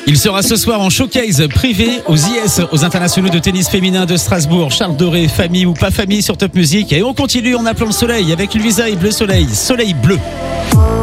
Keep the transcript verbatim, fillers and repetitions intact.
Il sera ce soir en showcase privé aux I S, aux internationaux de tennis féminin de Strasbourg. Charles Doré, famille ou pas famille sur Top Music. Et on continue en appelant le soleil avec Luisa et Bleu Soleil. Soleil bleu.